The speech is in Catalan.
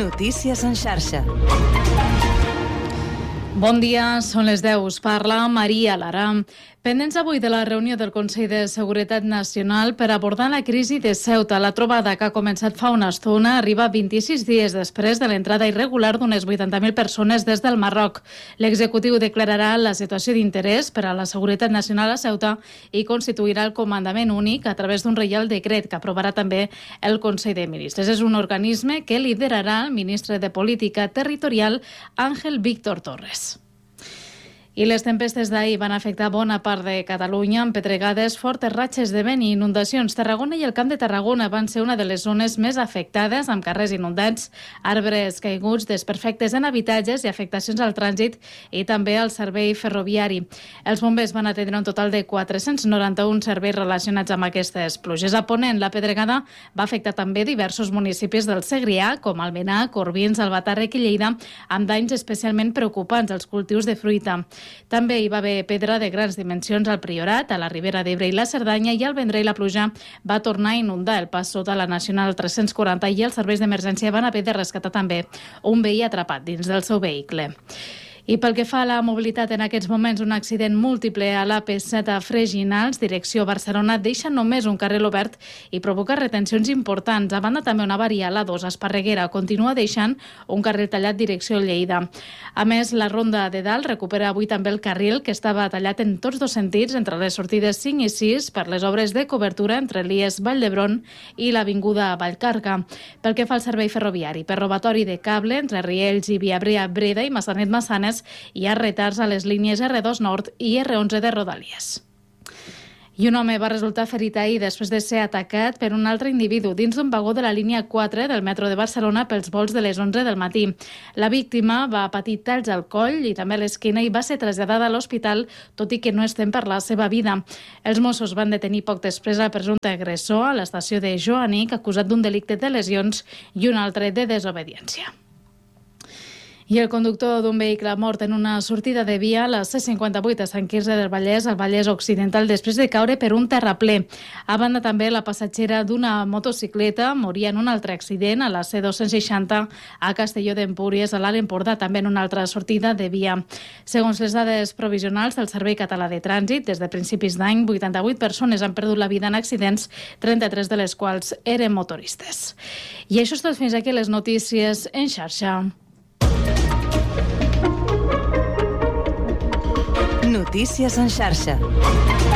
Notícies en xarxa. Bon dia, són les 10. Us parla Maria Lara. Pendents avui de la reunió del Consell de Seguretat Nacional per abordar la crisi de Ceuta. La trobada, que ha començat fa una estona, arriba 26 dies després de l'entrada irregular d'unes 80.000 persones des del Marroc. L'executiu declararà la situació d'interès per a la seguretat nacional a Ceuta i constituirà el comandament únic a través d'un reial decret que aprovarà també el Consell de Ministres. És un organisme que liderarà el ministre de Política Territorial, Ángel Víctor Torres. I les tempestes d'ahir van afectar bona part de Catalunya amb pedregades, fortes ratxes de vent i inundacions. Tarragona i el Camp de Tarragona van ser una de les zones més afectades, amb carrers inundats, arbres caiguts, desperfectes en habitatges i afectacions al trànsit i també al servei ferroviari. Els bombers van atendre un total de 491 serveis relacionats amb aquestes pluges. A Ponent, la pedregada va afectar també diversos municipis del Segrià, com Almenar, Corbins, Albatàrrec i Lleida, amb danys especialment preocupants als cultius de fruita. També hi va haver pedra de grans dimensions al Priorat, a la Ribera d'Ebre i la Cerdanya, i al Vendrell la pluja va tornar a inundar el pas sota la Nacional 340 i els serveis d'emergència van haver de rescatar també un veí atrapat dins del seu vehicle. I pel que fa a la mobilitat, en aquests moments un accident múltiple a l'AP7 a Freginals, direcció Barcelona, deixa només un carril obert i provoca retencions importants. A banda, també una avaria a l'A2 a Esparreguera continua deixant un carril tallat direcció Lleida. A més, la Ronda de Dalt recupera avui també el carril que estava tallat en tots dos sentits entre les sortides 5 i 6 per les obres de cobertura entre l'IES Vall d'Hebron i l'Avinguda Vallcarca. Pel que fa al servei ferroviari, per robatori de cable entre Riells i Viabrea-Breda i Massanet-Massanes, hi ha retards a les línies R2 Nord i R11 de Rodalies. I un home va resultar ferit ahir després de ser atacat per un altre individu dins d'un vagó de la línia 4 del metro de Barcelona pels vols de les 11 del matí. La víctima va patir talls al coll i també a l'esquena i va ser traslladada a l'hospital, tot i que no es tem per la seva vida. Els Mossos van detenir poc després el presumpte agressor a l'estació de Joanic, acusat d'un delicte de lesions i un altre de desobediència. I el conductor d'un vehicle mort en una sortida de via a la C58 a Sant Quirze del Vallès, al Vallès Occidental, després de caure per un terraplè. A banda, també la passatgera d'una motocicleta moria en un altre accident a la C260 a Castelló d'Empúries, a l'Alt Empordà, també en una altra sortida de via. Segons les dades provisionals del Servei Català de Trànsit, des de principis d'any, 88 persones han perdut la vida en accidents, 33 de les quals eren motoristes. I això és tot, fins aquí les notícies en xarxa. Notícies en xarxa.